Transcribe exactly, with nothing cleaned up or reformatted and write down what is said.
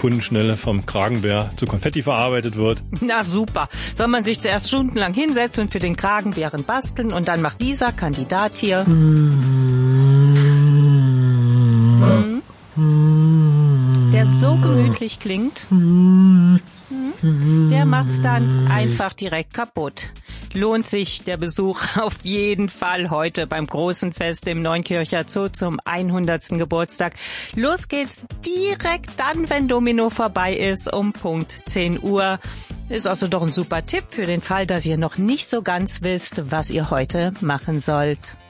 Sekundenschnelle vom Kragenbär zu Konfetti verarbeitet wird. Na super. Soll man sich zuerst stundenlang hinsetzen und für den Kragenbären basteln und dann macht dieser Kandidat hier... Mhm. Der so gemütlich klingt, der macht's dann einfach direkt kaputt. Lohnt sich der Besuch auf jeden Fall heute beim großen Fest im Neunkircher Zoo zum hundertsten Geburtstag. Los geht's direkt dann, wenn Domino vorbei ist, um Punkt zehn Uhr. Ist also doch ein super Tipp für den Fall, dass ihr noch nicht so ganz wisst, was ihr heute machen sollt.